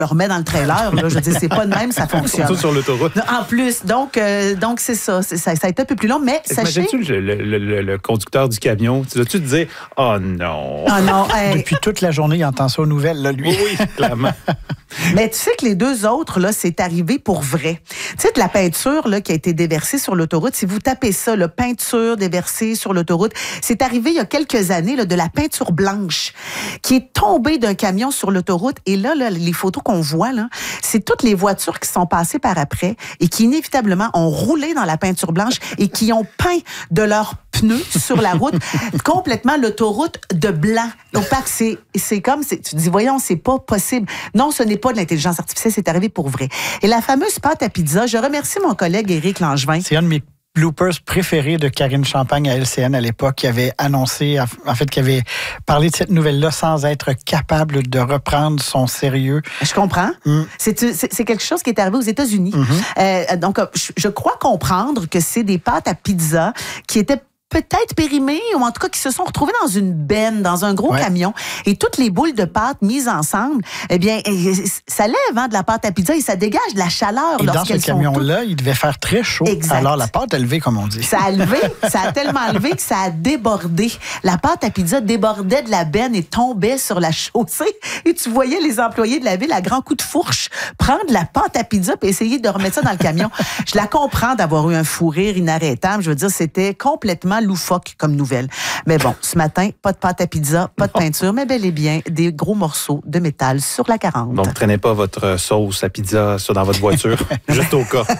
me remets dans le trailer. Là, je veux dire, c'est pas de même, ça fonctionne. Surtout sur l'autoroute. En plus, donc c'est ça. Ça a été un peu plus long, mais sachez... Imagines-tu le conducteur du camion? Tu vas-tu te dire, oh non. Oh non, Depuis toute la journée, il entend ça aux nouvelles, là, lui. Oui, clairement. Mais tu sais que les deux autres, là, c'est arrivé pour vrai. Tu sais, de la peinture là, qui a été déversée sur l'autoroute, si vous tapez ça, là, peinture déversée sur l'autoroute, c'est arrivé il y a quelques années, là, de la peinture blanche qui est tombée d'un camion sur l'autoroute. Et là, les photos qu'on voit, là, c'est toutes les voitures qui sont passées par après et qui, inévitablement, ont roulé dans la peinture blanche et qui ont peint de leurs pneus sur la route, complètement l'autoroute de blanc. Opaque, c'est comme, tu dis, voyons, c'est pas possible. Non, ce n'est pas de l'intelligence artificielle, c'est arrivé pour vrai. Et la fameuse pâte à pizza, je remercie mon collègue Éric Langevin. C'est un de mes bloopers préférés de Karine Champagne à LCN à l'époque, qui avait annoncé, en fait, qui avait parlé de cette nouvelle-là sans être capable de reprendre son sérieux. Je comprends. C'est quelque chose qui est arrivé aux États-Unis. Donc, je crois comprendre que c'est des pâtes à pizza qui étaient peut-être périmés, ou en tout cas qui se sont retrouvés dans une benne, dans un gros camion, et toutes les boules de pâte mises ensemble, eh bien, ça lève de la pâte à pizza et ça dégage de la chaleur et lorsqu'elles sont... dans ce camion-là, il devait faire très chaud. Exact. Alors, la pâte a levé, comme on dit. Ça a levé, ça a tellement levé que ça a débordé. La pâte à pizza débordait de la benne et tombait sur la chaussée. Et tu voyais les employés de la ville à grands coups de fourche prendre la pâte à pizza et essayer de remettre ça dans le camion. Je la comprends d'avoir eu un fou rire inarrêtable. Je veux dire, c'était complètement loufoque comme nouvelle. Mais bon, ce matin, pas de pâte à pizza, pas de peinture, mais bel et bien des gros morceaux de métal sur la 40. Donc, traînez pas votre sauce à pizza dans votre voiture, juste au cas.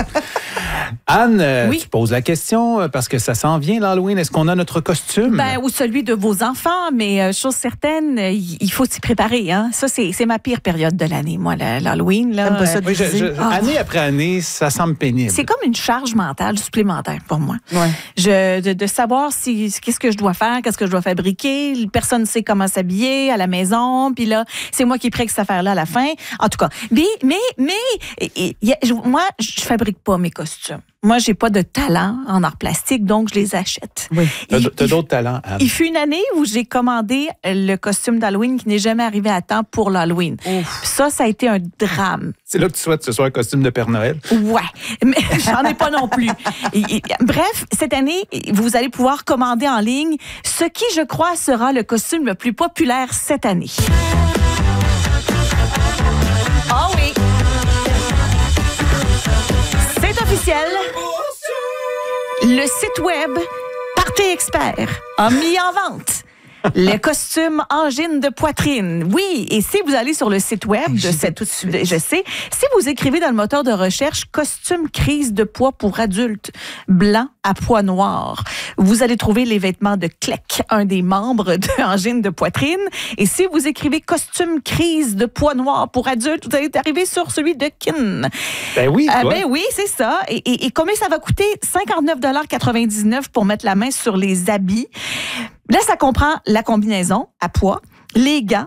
Anne, tu poses la question parce que ça s'en vient l'Halloween. Est-ce qu'on a notre costume? Ou celui de vos enfants, mais chose certaine, il faut s'y préparer. Hein? Ça, c'est ma pire période de l'année, moi, l'Halloween. Là, pas ça oui, année après année, ça semble pénible. C'est comme une charge mentale supplémentaire pour moi. Ouais. De savoir qu'est-ce que je dois faire, qu'est-ce que je dois fabriquer. Personne ne sait comment s'habiller à la maison. Puis là, c'est moi qui prête cette affaire-là à la fin. En tout cas, moi, je fabrique pas mes costumes. Moi, j'ai pas de talent en art plastique, donc je les achète. Oui. T'as d'autres talents, Anne. Il fut une année où j'ai commandé le costume d'Halloween qui n'est jamais arrivé à temps pour l'Halloween. Ça a été un drame. C'est là que tu souhaites que ce soit un costume de Père Noël? Ouais, mais j'en ai pas non plus. Bref, cette année, vous allez pouvoir commander en ligne ce qui, je crois, sera le costume le plus populaire cette année. Oh oui! C'est officiel. Le site web Party Expert a mis en vente le costume angine de poitrine. Oui, et si vous allez sur le site web je sais, si vous écrivez dans le moteur de recherche costume crise de poids pour adultes blanc à poids noir, vous allez trouver les vêtements de Kleck, un des membres de angine de poitrine. Et si vous écrivez costume crise de poids noir pour adultes, vous allez arriver sur celui de Kin. Ben oui, ben oui, c'est ça. Et combien ça va coûter? 59,99 $ pour mettre la main sur les habits. Là, ça comprend la combinaison à poids, les gants,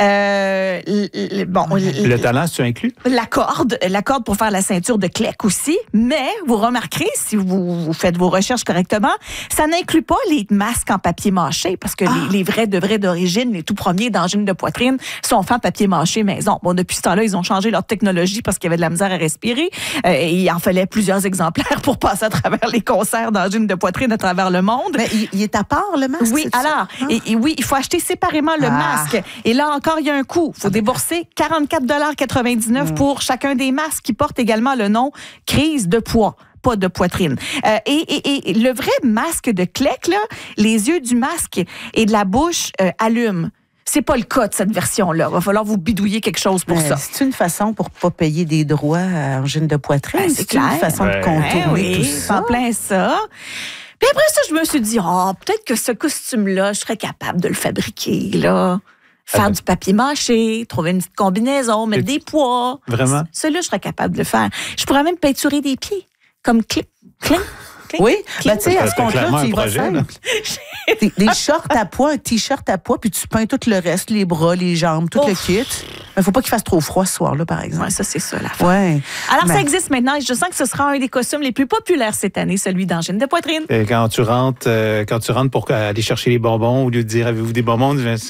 le talent, c'est inclus? La corde pour faire la ceinture de Kleck aussi. Mais vous remarquerez, si vous faites vos recherches correctement, ça n'inclut pas les masques en papier mâché parce que les vrais d'origine, les tout premiers d'angine de poitrine sont faits en papier mâché maison. Bon, depuis ce temps-là, ils ont changé leur technologie parce qu'il y avait de la misère à respirer. Et il en fallait plusieurs exemplaires pour passer à travers les concerts d'angine de poitrine à travers le monde. Mais il est à part, le masque? Oui, alors, et oui, il faut acheter séparément le masque. Et là encore, il y a un coût. Il faut débourser 44,99 $ pour chacun des masques qui portent également le nom crise de poids. Pas de poitrine. Et le vrai masque de Kleck, là, les yeux du masque et de la bouche allument. C'est pas le cas de cette version-là. Il va falloir vous bidouiller quelque chose pour ça. C'est une façon pour pas payer des droits à angine de poitrine. C'est clair. Une façon de contourner tout ça. En plein ça. Puis après ça, je me suis dit, peut-être que ce costume-là, je serais capable de le fabriquer, là. Faire du papier mâché, trouver une petite combinaison, mettre des poids. Vraiment? Celui-là, je serais capable de le faire. Je pourrais même peinturer des pieds, comme clip. Oui, ben, tu sais, à ce compte-là, tu y vas simple. Des shorts à poids, un t-shirt à poids, puis tu peins tout le reste, les bras, les jambes, tout le kit. Il ne faut pas qu'il fasse trop froid ce soir-là, par exemple. Ouais, ça, c'est ça, la fin. Ouais. Alors, ça existe maintenant et je sens que ce sera un des costumes les plus populaires cette année, celui d'angine de poitrine. Et quand tu rentres pour aller chercher les bonbons, au lieu de dire avez-vous des bonbons,